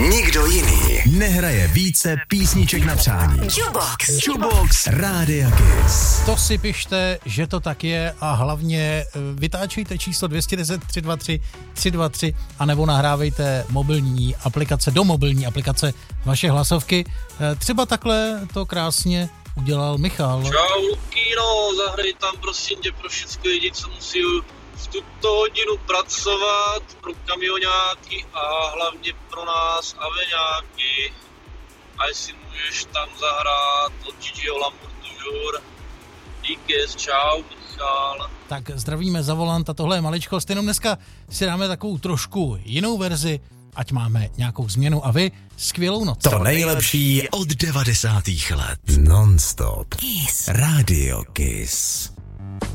Nikdo jiný nehraje více písniček na přání. Jukebox Rádia Kiss. To si pište, že to tak je a hlavně vytáčejte číslo 210 323 323 a nebo nahrávejte mobilní aplikace do mobilní aplikace vaše hlasovky. Třeba takhle to krásně udělal Michal. Čau Lukino, zahraj tam prosím tě pro všechny lidi, co musí v tuto hodinu pracovat, pro kamionáky a hlavně pro nás aveňáky. A jestli můžeš tam zahrát od Gigiho L'amour toujours. Díky, čau Michal. Tak zdravíme za volant a tohle je maličkost, jenom dneska si dáme takovou trošku jinou verzi, ať máme nějakou změnu a vy skvělou noc. To nejlepší od 90. let. Non-stop. Kiss. Radio Kiss.